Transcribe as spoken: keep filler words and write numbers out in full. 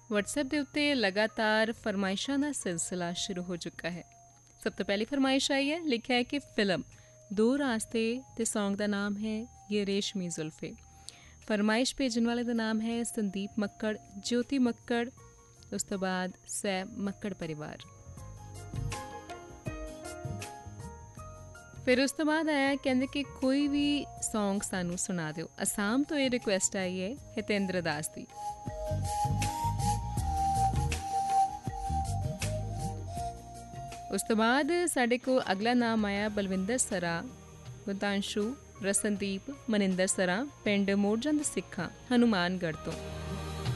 WhatsApp ਦੇ ਉੱਤੇ ਲਗਾਤਾਰ ਫਰਮਾਇਸ਼ਾਂ ਦਾ ਸਿਲਸਿਲਾ ਸ਼ੁਰੂ ਹੋ ਚੁੱਕਾ ਹੈ। ਸਭ ਤੋਂ ਪਹਿਲੀ ਫਰਮਾਇਸ਼ ਆਈ ਹੈ, ਲਿਖਿਆ ਹੈ ਕਿ ਫਿਲਮ ਦੋ ਰਾਸਤੇ ਤੇ ਸੌਂਗ ਦਾ ਨਾਮ ਹੈ ये रेशमी जुल्फे। फरमाइश भेजने वाले का नाम है संदीप मक्कड़, ज्योति मक्कड़, उस तो बाद सै मक्कड़ परिवार। फिर उस तो बाद आया कहते कि कोई भी सॉन्ग सानू सुना दो। असम तो ये रिक्वेस्ट आई है हितेंद्र दास की। उस तो बाद साडे को अगला नाम आया बलविंदर सरा, गुतांशु, रसनदीप, मनिंदर सरा, पिंड मोरजंद सिक्खा, हनुमानगढ़ तो।